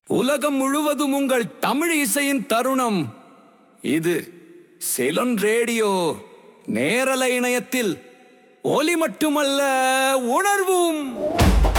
உலகம் முழுவதும் உங்கள் தமிழ் இசையின் தருணம் இது. செலன் ரேடியோ நேரலை இணையத்தில் ஒலி மட்டுமல்ல, உணர்வும்.